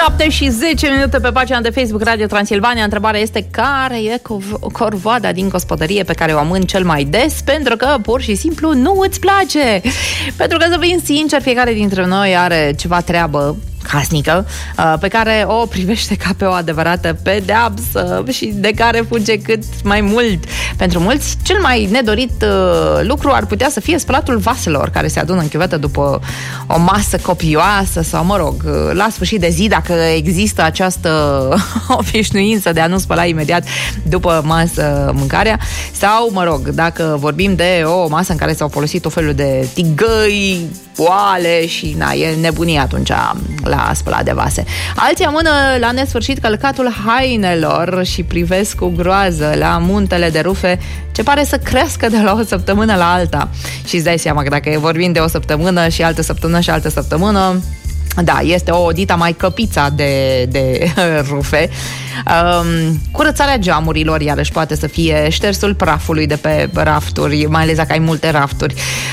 7 și 10 minute pe pagina de Facebook Radio Transilvania. Întrebarea este: care e corvoada din gospodărie pe care o amân cel mai des pentru că pur și simplu nu îți place? Pentru că, să fim sinceri, fiecare dintre noi are ceva treabă casnică pe care o privește ca pe o adevărată pedeapsă și de care fuge cât mai mult. Pentru mulți, cel mai nedorit lucru ar putea să fie spălatul vaselor care se adună în chiuvetă după o masă copioasă sau, mă rog, la sfârșit de zi, dacă există această obișnuință de a nu spăla imediat după masă mâncarea, sau, mă rog, dacă vorbim de o masă în care s-au folosit o felul de tigăi, poale și e nebunie atunci la spălat de vase. Alții amână la nesfârșit călcatul hainelor și privesc cu groază la muntele de rufe ce pare să crească de la o săptămână la alta. Și îți dai seama că dacă vorbim de o săptămână și altă săptămână și altă săptămână, da, este o dita mai căpița de rufe. Curățarea geamurilor, iarăși, poate să fie ștersul prafului de pe rafturi, mai ales dacă ai multe rafturi.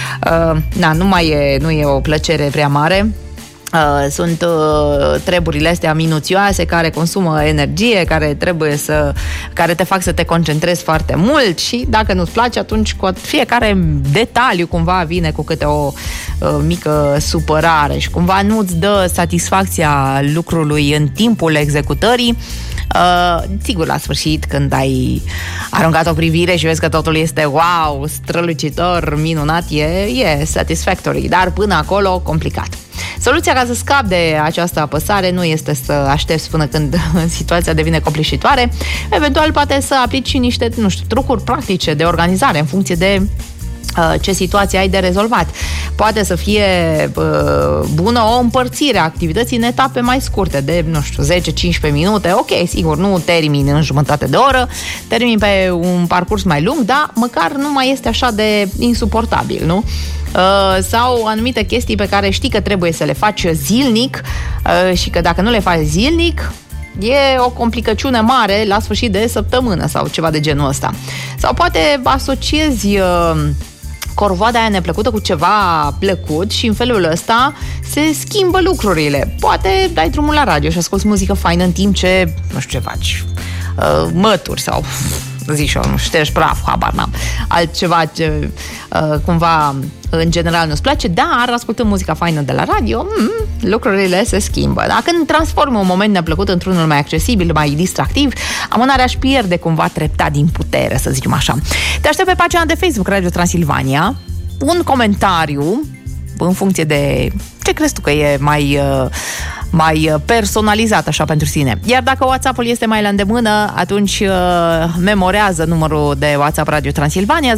Nu e o plăcere prea mare. Sunt treburile astea minuțioase care consumă energie, care te fac să te concentrezi foarte mult și dacă nu-ți place, atunci cu fiecare detaliu cumva vine cu câte o mică supărare și cumva nu-ți dă satisfacția lucrului în timpul executării. Sigur, la sfârșit, când ai aruncat o privire și vezi că totul este wow, strălucitor, minunat, e satisfactory, dar până acolo complicat. Soluția ca să scapi de această apăsare nu este să aștepți până când situația devine copleșitoare. Eventual poate să aplici și niște, trucuri practice de organizare în funcție de ce situație ai de rezolvat. Poate să fie bună o împărțire a activității în etape mai scurte, de, 10-15 minute. Ok, sigur, nu termini în jumătate de oră, termini pe un parcurs mai lung, dar măcar nu mai este așa de insuportabil, nu? Sau anumite chestii pe care știi că trebuie să le faci zilnic și că dacă nu le faci zilnic, e o complicăciune mare la sfârșit de săptămână sau ceva de genul ăsta. Sau poate asociezi corvoada aia neplăcută cu ceva plăcut și în felul ăsta se schimbă lucrurile. Poate dai drumul la radio și asculti muzică faină în timp ce, ce faci, mături sau zic și eu, ștergi praf, habar n-am, altceva ce cumva în general nu-ți place, dar ascultând muzica faină de la radio, lucrurile se schimbă. Dacă când transformă un moment neplăcut într-unul mai accesibil, mai distractiv, amânarea își pierde cumva treptat din putere, să zicem așa. Te aștept pe pagina de Facebook Radio Transilvania, un comentariu în funcție de ce crezi tu că e mai personalizat așa pentru sine. Iar dacă WhatsApp-ul este mai la îndemână, atunci memorează numărul de WhatsApp Radio Transilvania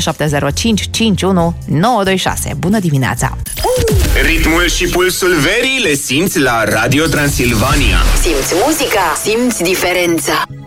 0770551926. Bună dimineața! Ritmul și pulsul verii le simți la Radio Transilvania. Simți muzica, simți diferența.